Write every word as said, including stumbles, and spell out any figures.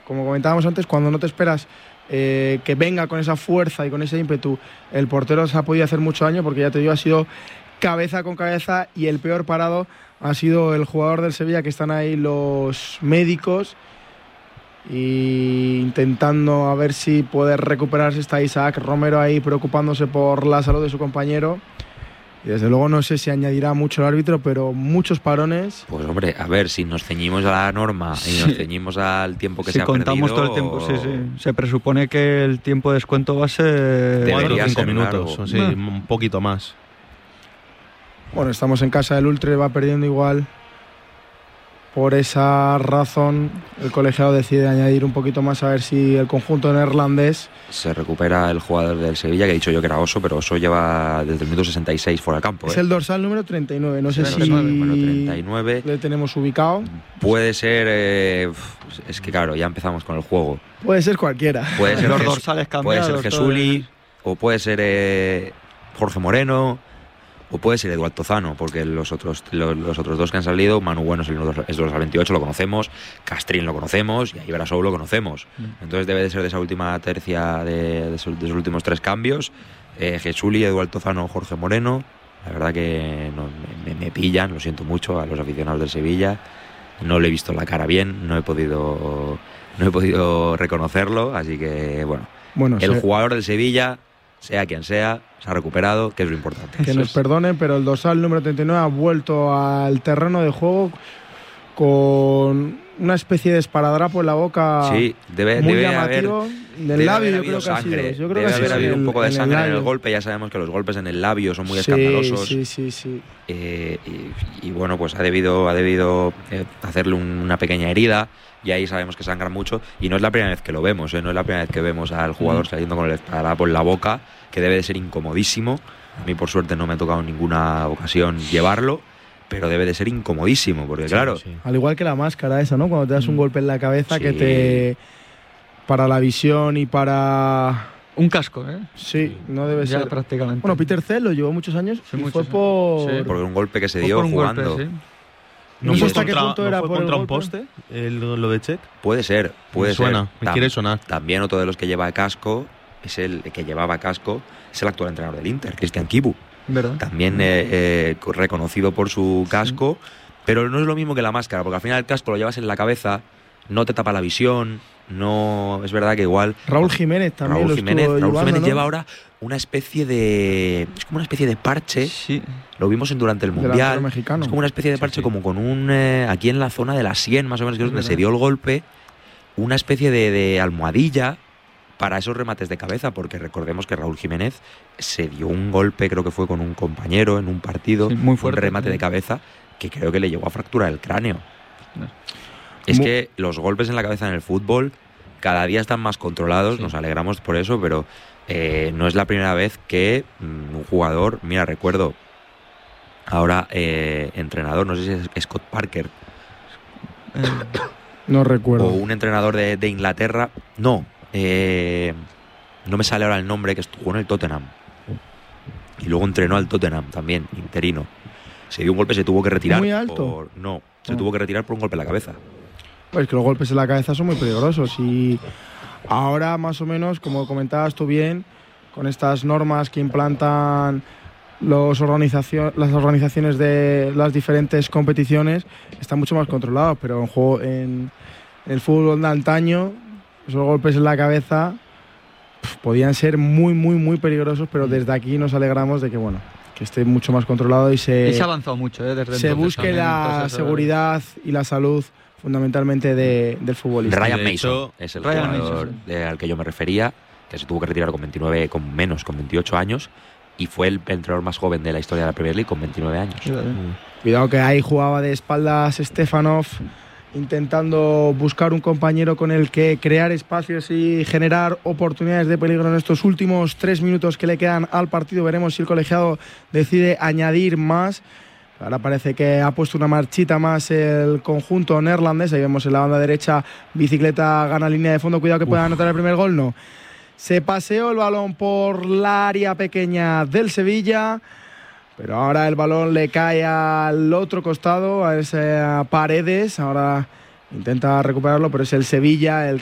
como comentábamos antes, cuando no te esperas eh, que venga con esa fuerza y con ese ímpetu, el portero se ha podido hacer mucho daño, porque ya te digo, ha sido cabeza con cabeza, y el peor parado ha sido el jugador del Sevilla, que están ahí los médicos y intentando a ver si puede recuperarse. Está Isaac Romero ahí preocupándose por la salud de su compañero. Y desde luego no sé si añadirá mucho el árbitro, pero muchos parones. Pues hombre, a ver, si nos ceñimos a la norma y nos ceñimos al tiempo que si se ha perdido... Si contamos todo el tiempo, sí, sí. Se presupone que el tiempo de descuento va a ser... cuatro o cinco minutos, largo. o sí, eh. un poquito más. Bueno, estamos en casa del Ultra, va perdiendo igual. Por esa razón, el colegiado decide añadir un poquito más, a ver si el conjunto neerlandés... Se recupera el jugador del Sevilla, que he dicho yo que era Oso, pero Oso lleva desde el minuto sesenta y seis fuera de campo. Es ¿eh? el dorsal número treinta y nueve, no sé treinta y nueve, si bueno, treinta y nueve. Le tenemos ubicado. Puede ser... Eh, es que claro, ya empezamos con el juego. Puede ser cualquiera. Puede ser, los Jes- dorsales cambiados, puede ser Jesuli, o puede ser eh, Jorge Moreno... O puede ser Eduardo Tozano, porque los otros, los, los otros dos que han salido, Manu Bueno es el es dorsal veintiocho, lo conocemos, Castrín lo conocemos y Iber Asou lo conocemos. Entonces debe de ser de esa última tercia de, de, esos, de esos últimos tres cambios. Eh, Jesuli, Eduardo Tozano, Jorge Moreno. La verdad que no, me, me pillan, lo siento mucho a los aficionados del Sevilla. No le he visto la cara bien, no he podido, no he podido reconocerlo, así que bueno. bueno el se... jugador del Sevilla, sea quien sea, se ha recuperado, que es lo importante. Que nos perdonen, pero el dorsal número treinta y nueve ha vuelto al terreno de juego con una especie de esparadrapo en la boca. Sí, debe, muy debe llamativo. haber, del debe labio, haber yo habido creo que ha sangre. sido. Yo creo debe que ha haber sido habido en un el, poco de en sangre el en el labio. golpe. Ya sabemos que los golpes en el labio son muy sí, escandalosos. Sí, sí, sí. Eh, y, y bueno, pues ha debido, ha debido eh, hacerle un, una pequeña herida. Y ahí sabemos que sangra mucho. Y no es la primera vez que lo vemos, ¿eh? No es la primera vez que vemos al jugador mm. saliendo con el esparadrapo en la boca, que debe de ser incomodísimo. A mí, por suerte, no me ha tocado en ninguna ocasión llevarlo, pero debe de ser incomodísimo, porque sí, claro... Sí. Al igual que la máscara esa, ¿no? Cuando te das un golpe en la cabeza, sí. que te... Para la visión y para... Un casco, ¿eh? Sí, no debe ya ser... prácticamente. Bueno, Peter Cech lo llevó muchos años sí, y muchos fue por... Sí, por un golpe que se fue dio por un jugando. Golpe, sí. No, no sé hasta qué punto ¿no era fue por contra el un poste el, lo de Cech? Puede ser, puede me suena, ser. Me Tam- quiere sonar. También otro de los que lleva casco, es el que llevaba casco, es el actual entrenador del Inter, Cristian Kibu. ¿Verdad? También eh, eh, reconocido por su casco, sí. Pero no es lo mismo que la máscara, porque al final el casco lo llevas en la cabeza, no te tapa la visión, no es verdad que igual... Raúl Jiménez también Raúl lo Jiménez, estuvo Raúl llevando, Jiménez ¿no? lleva ahora una especie de... Es como una especie de parche, sí. Lo vimos en, durante el Mundial, mexicano. Es como una especie de parche, sí, sí. como con un... Eh, aquí en la zona de la sien, más o menos, que es donde se dio el golpe, una especie de, de almohadilla para esos remates de cabeza, porque recordemos que Raúl Jiménez se dio un golpe, creo que fue con un compañero en un partido, sí, muy fuerte, un remate sí. de cabeza, que creo que le llegó a fracturar el cráneo. No. Es muy... que los golpes en la cabeza en el fútbol cada día están más controlados, sí. Nos alegramos por eso, pero eh, no es la primera vez que mmm, un jugador, mira, recuerdo ahora eh, entrenador, no sé si es Scott Parker, eh, no recuerdo, o un entrenador de, de Inglaterra, no, eh, no me sale ahora el nombre, que jugó en el Tottenham y luego entrenó al Tottenham también, interino. Se dio un golpe, se tuvo que retirar. ¿Muy alto? Por, no, se oh. tuvo que retirar por un golpe en la cabeza. Pues que los golpes en la cabeza son muy peligrosos y ahora más o menos, como comentabas tú bien, con estas normas que implantan los organización, las organizaciones de las diferentes competiciones, está mucho más controlado, pero en, juego, en, en el fútbol de antaño, esos golpes en la cabeza pf, podían ser muy, muy, muy peligrosos, pero desde aquí nos alegramos de que, bueno, que esté mucho más controlado y se, y se ha avanzado mucho, ¿eh? Desde se busque también, la entonces, seguridad y la salud fundamentalmente de, del futbolista. Ryan de Mason hecho, es el Ryan jugador Mason, sí. de, al que yo me refería, que se tuvo que retirar con veintinueve, con menos, con veintiocho años, y fue el entrenador más joven de la historia de la Premier League con veintinueve años. Sí, mm. Cuidado que ahí jugaba de espaldas Stefanov, intentando buscar un compañero con el que crear espacios y generar oportunidades de peligro en estos últimos tres minutos que le quedan al partido. Veremos si el colegiado decide añadir más. Ahora parece que ha puesto una marchita más el conjunto neerlandés. Ahí vemos en la banda derecha, bicicleta gana línea de fondo. Cuidado que pueda anotar el primer gol, no. Se paseó el balón por la área pequeña del Sevilla, pero ahora el balón le cae al otro costado, a ese Paredes. Ahora intenta recuperarlo, pero es el Sevilla el